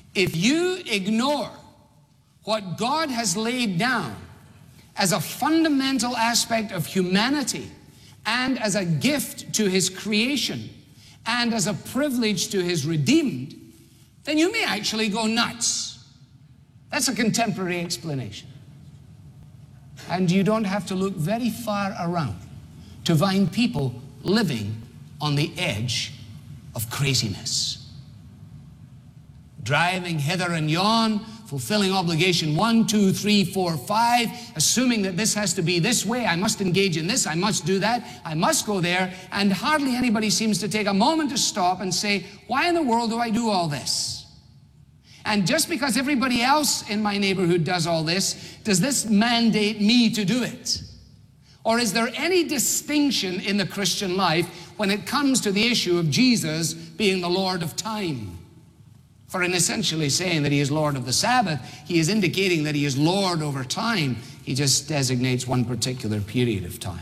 If you ignore what God has laid down as a fundamental aspect of humanity and as a gift to his creation and as a privilege to his redeemed, then you may actually go nuts. That's a contemporary explanation. And you don't have to look very far around to find people living on the edge of craziness. Driving hither and yon, fulfilling obligation 1, 2, 3, 4, 5, assuming that this has to be this way, I must engage in this, I must do that, I must go there, and hardly anybody seems to take a moment to stop and say, why in the world do I do all this? And just because everybody else in my neighborhood does all this, does this mandate me to do it? Or is there any distinction in the Christian life when it comes to the issue of Jesus being the Lord of time? For in essentially saying that he is Lord of the Sabbath, he is indicating that he is Lord over time. He just designates one particular period of time.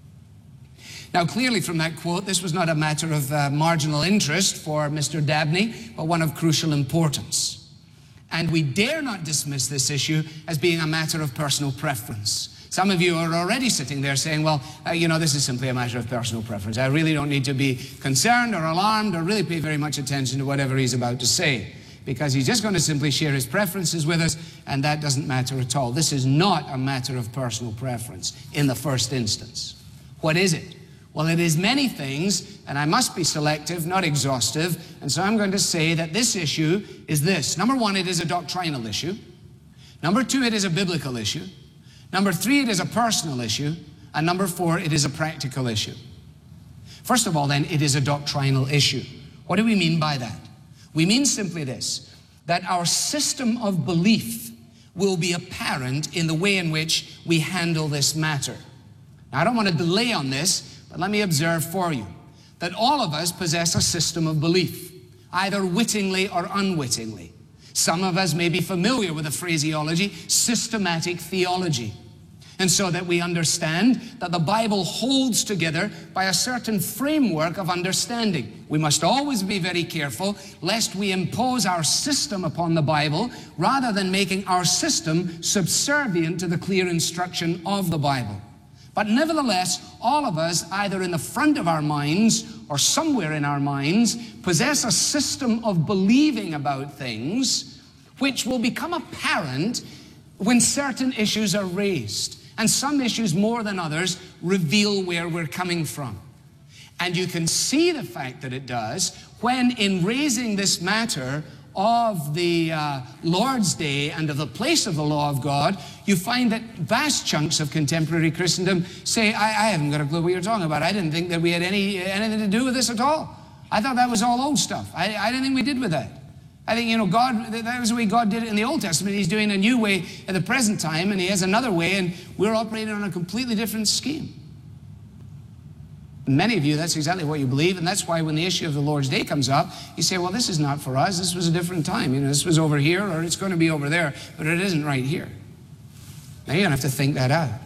Now, clearly from that quote, this was not a matter of marginal interest for Mr. Dabney, but one of crucial importance. And we dare not dismiss this issue as being a matter of personal preference. Some of you are already sitting there saying, well, this is simply a matter of personal preference. I really don't need to be concerned or alarmed or really pay very much attention to whatever he's about to say, because he's just going to simply share his preferences with us, and that doesn't matter at all. This is not a matter of personal preference in the first instance. What is it? Well, it is many things, and I must be selective, not exhaustive, and so I'm going to say that this issue is this. Number one, it is a doctrinal issue. Number two, it is a biblical issue. Number three, it is a personal issue. And number four, it is a practical issue. First of all, then, it is a doctrinal issue. What do we mean by that? We mean simply this, that our system of belief will be apparent in the way in which we handle this matter. Now, I don't want to delay on this, but let me observe for you that all of us possess a system of belief, either wittingly or unwittingly. Some of us may be familiar with the phraseology, systematic theology. And so that we understand that the Bible holds together by a certain framework of understanding. We must always be very careful lest we impose our system upon the Bible rather than making our system subservient to the clear instruction of the Bible. But nevertheless, all of us, either in the front of our minds or somewhere in our minds, possess a system of believing about things which will become apparent when certain issues are raised. And some issues more than others reveal where we're coming from. And you can see the fact that it does when, in raising this matter of the Lord's Day and of the place of the law of God, you find that vast chunks of contemporary Christendom say, I haven't got a clue what you're talking about. I didn't think that we had anything to do with this at all. I thought that was all old stuff. I didn't think we did with that. I think, God, that was the way God did it in the Old Testament. He's doing a new way at the present time, and he has another way, and we're operating on a completely different scheme. Many of you, that's exactly what you believe, and that's why when the issue of the Lord's Day comes up, you say, well, this is not for us. This was a different time. This was over here, or it's going to be over there, but it isn't right here. Now, you're going to have to think that out.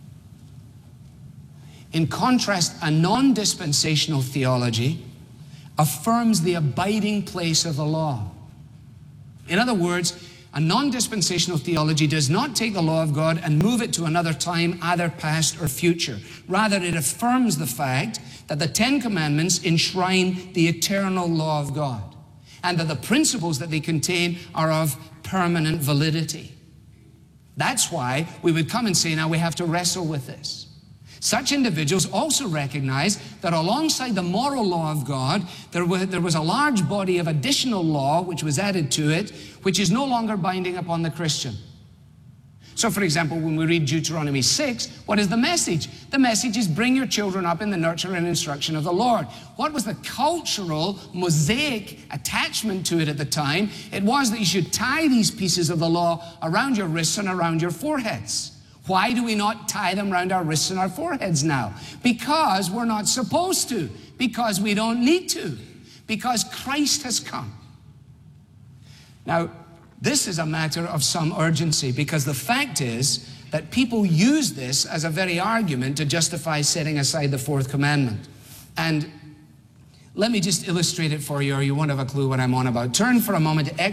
In contrast, a non-dispensational theology affirms the abiding place of the law. In other words, a non-dispensational theology does not take the law of God and move it to another time, either past or future. Rather, it affirms the fact that the Ten Commandments enshrine the eternal law of God, and that the principles that they contain are of permanent validity. That's why we would come and say, now we have to wrestle with this. Such individuals also recognize that alongside the moral law of God, there was a large body of additional law which was added to it, which is no longer binding upon the Christian. So, for example, when we read Deuteronomy 6, what is the message? The message is bring your children up in the nurture and instruction of the Lord. What was the cultural, mosaic attachment to it at the time? It was that you should tie these pieces of the law around your wrists and around your foreheads. Why do we not tie them around our wrists and our foreheads now? Because we're not supposed to. Because we don't need to. Because Christ has come. Now, this is a matter of some urgency, because the fact is that people use this as a very argument to justify setting aside the fourth commandment. And let me just illustrate it for you, or you won't have a clue what I'm on about. Turn for a moment to